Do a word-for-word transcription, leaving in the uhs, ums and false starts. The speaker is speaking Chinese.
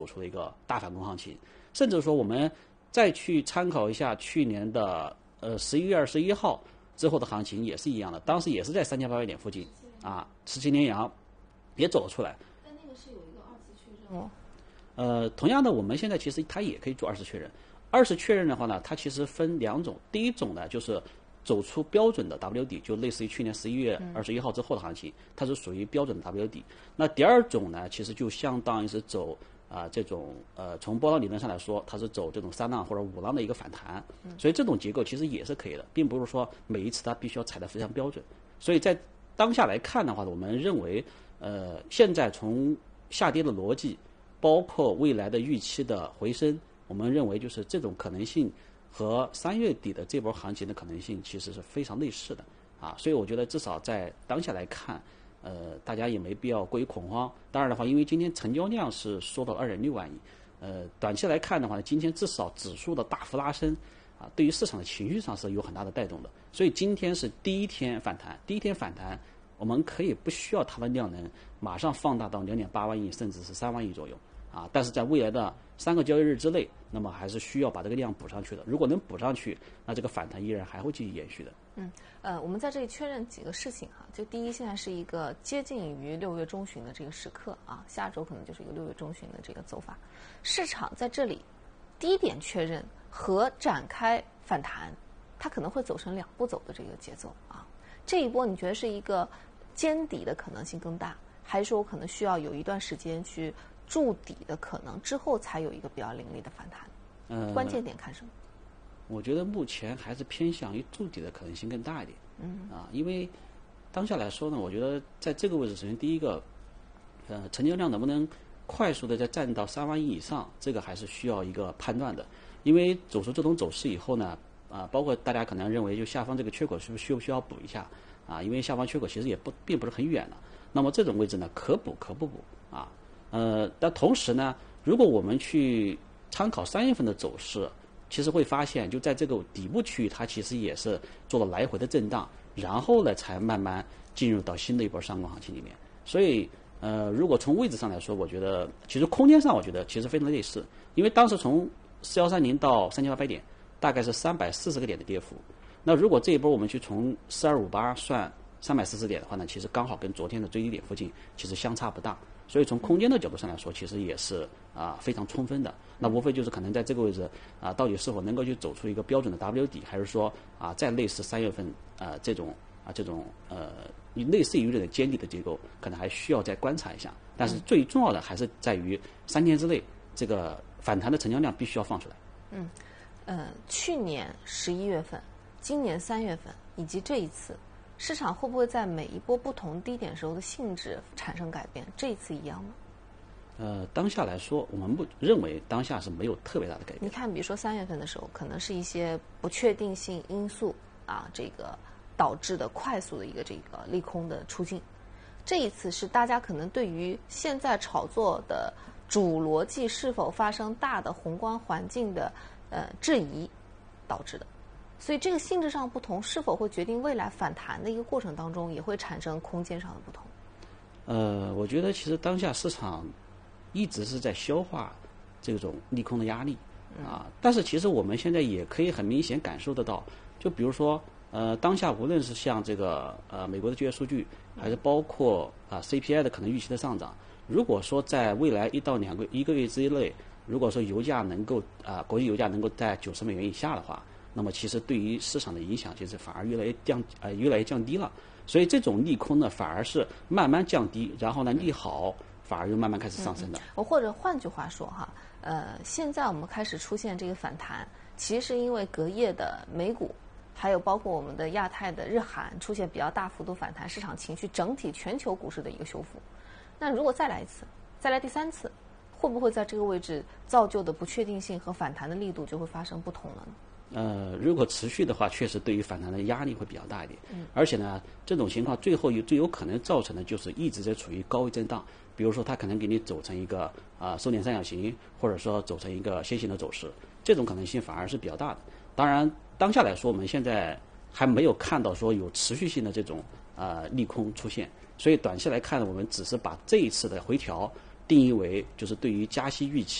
走出了一个大反攻行情，甚至说我们再去参考一下去年的呃十一月二十一号之后的行情也是一样的，当时也是在三千八百点附近啊，十七连阳也走了出来。 但那个是有一个二次确认哦。 呃，同样的，我们现在其实它也可以做二次确认。二次确认的话呢，它其实分两种，第一种呢就是走出标准的 W 底，就类似于去年十一月二十一号之后的行情，它是属于标准的 W 底。那第二种呢，其实就相当于是走啊、呃、这种呃从波浪理论上来说，它是走这种三浪或者五浪的一个反弹，所以这种结构其实也是可以的，并不是说每一次它必须要踩得非常标准。所以在当下来看的话，我们认为呃现在从下跌的逻辑，包括未来的预期的回升，我们认为就是这种可能性和三月底的这波行情的可能性其实是非常类似的啊，所以我觉得至少在当下来看，呃，大家也没必要过于恐慌。当然的话，因为今天成交量是缩到二点六万亿，呃，短期来看的话，今天至少指数的大幅拉升啊，对于市场的情绪上是有很大的带动的。所以今天是第一天反弹，第一天反弹，我们可以不需要它的量能马上放大到两点八万亿，甚至是三万亿左右。啊，但是在未来的三个交易日之内，那么还是需要把这个量补上去的。如果能补上去，那这个反弹依然还会继续延续的。 嗯，呃，我们在这里确认几个事情哈。就第一，现在是一个接近于六月中旬的这个时刻啊，下周可能就是一个六月中旬的这个走法。市场在这里低点确认和展开反弹，它可能会走成两步走的这个节奏啊。这一波你觉得是一个见底的可能性更大，还是说我可能需要有一段时间去筑底的可能之后才有一个比较凌厉的反弹？ 呃， 关键点看什么？ 我觉得目前还是偏向于筑底的可能性更大一点。嗯啊，因为当下来说呢，我觉得在这个位置，首先第一个，呃，成交量能不能快速的再站到三万亿以上，这个还是需要一个判断的。因为走出这种走势以后呢，啊，包括大家可能认为就下方这个缺口是不是需不需要补一下啊？因为下方缺口其实也不并不是很远了。那么这种位置呢，可补可不补啊。呃，但同时呢，如果我们去参考三月份的走势，其实会发现，就在这个底部区域，它其实也是做了来回的震荡，然后呢，才慢慢进入到新的一波上攻行情里面。所以，呃，如果从位置上来说，我觉得其实空间上，我觉得其实非常类似，因为当时从四幺三零到三千八百点，大概是三百四十个点的跌幅。那如果这一波我们去从四二五八算三百四十点的话呢，其实刚好跟昨天的最低点附近其实相差不大。所以从空间的角度上来说，其实也是啊非常充分的。那无非就是可能在这个位置啊，到底是否能够去走出一个标准的 W 底，还是说啊再类似三月份啊这种啊这种呃类似于这种尖底的结构，可能还需要再观察一下。但是最重要的还是在于三天之内这个反弹的成交量必须要放出来。 嗯，呃，去年十一月份、今年三月份以及这一次。市场会不会在每一波不同低点时候的性质产生改变？这一次一样吗？ 呃，当下来说，我们不认为当下是没有特别大的改变。 你看，比如说三月份的时候，可能是一些不确定性因素啊，这个导致的快速的一个这个利空的出境。这一次是大家可能对于现在炒作的主逻辑是否发生大的宏观环境的呃质疑导致的。所以这个性质上不同，是否会决定未来反弹的一个过程当中，也会产生空间上的不同？ 呃，我觉得其实当下市场一直是在消化这种利空的压力啊，但是其实我们现在也可以很明显感受得到，就比如说呃，当下无论是像这个呃美国的就业数据，还是包括啊 C P I 的可能预期的上涨，如果说在未来一到两个一个月之内，如果说油价能够啊国际油价能够在九十美元以下的话，那么其实对于市场的影响，其实反而越来越降呃越来越降低了。所以这种利空呢，反而是慢慢降低，然后呢利好反而又慢慢开始上升的。 嗯、或者换句话说哈，呃，现在我们开始出现这个反弹，其实是因为隔夜的美股，还有包括我们的亚太的日韩出现比较大幅度反弹，市场情绪整体全球股市的一个修复。那如果再来一次，再来第三次，会不会在这个位置造就的不确定性和反弹的力度就会发生不同了呢？ 呃，如果持续的话，确实对于反弹的压力会比较大一点。嗯，而且呢，这种情况最后有最有可能造成的就是一直在处于高位震荡。比如说，它可能给你走成一个啊、呃、收敛三角形，或者说走成一个楔形的走势，这种可能性反而是比较大的。当然，当下来说，我们现在还没有看到说有持续性的这种啊、呃、利空出现，所以短期来看呢，我们只是把这一次的回调定义为就是对于加息预期